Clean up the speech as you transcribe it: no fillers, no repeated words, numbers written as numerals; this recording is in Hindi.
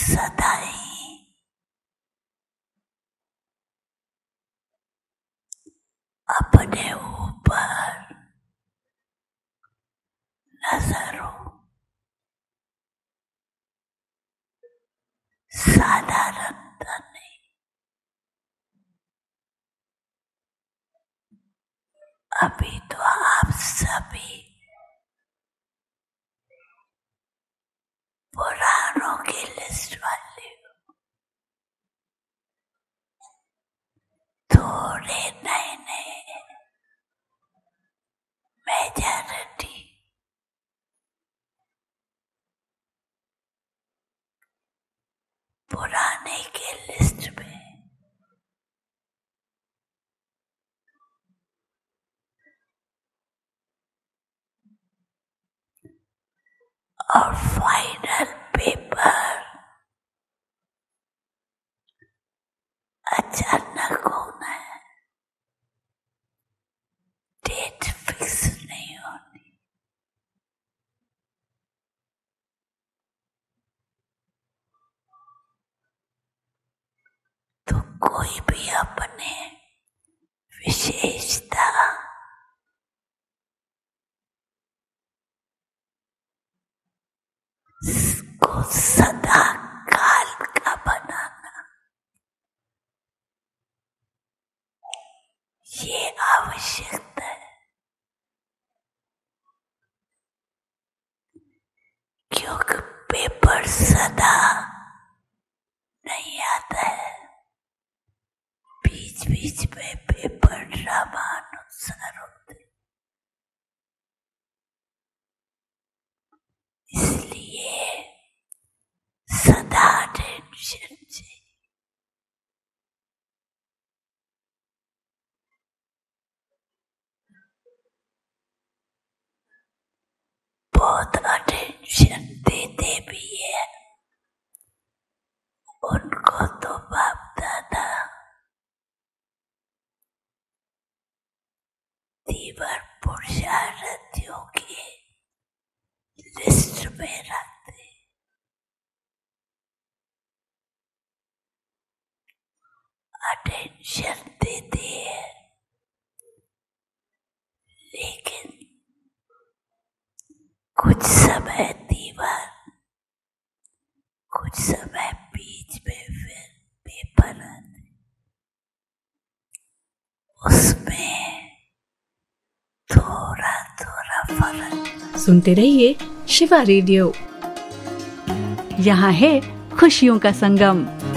सदा ही अपने ऊपर नजर हो। साधारणता नहीं, अभी तो आप सभी पुरानों की लिस्ट वाले हो, थोड़े नए नए मेजॉरिटी पुराने के लिस्ट में। और फाइनल पेपर अचानक होना है, डेट फिक्स नहीं होनी। तो कोई भी अपने विशेषता को सदा काल का बनाना, ये आवश्यकता है। क्योंकि पेपर सदा नहीं आता है, बीच बीच में पेपर ड्रामानुसार होते, इसलिए सदा टेंशन चाहिए। बहुत अटेंशन देते भी है, उनको तो बाप दादा तीव्र पुरुषार्थियों की लिस्ट में रखते। अटेंशन देते हैं, लेकिन कुछ समय तीव्र, कुछ समय बीच में फिर पेपर आते, उसमें थोड़ा थोड़ा फर्क। सुनते रहिए शिवा रेडियो, यहाँ है खुशियों का संगम।